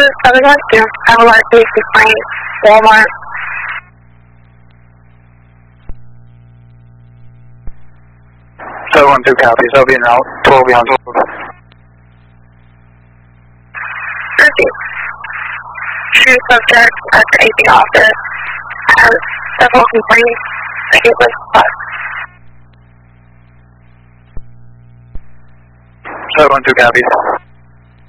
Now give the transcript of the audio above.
I would like to have a lot of police complaints. Walmart. So 1-2 copies. I'll be in out. 12 beyond 12. Perfect. True subject at the AP office has several complaints that it was bust. So 1-2 copies.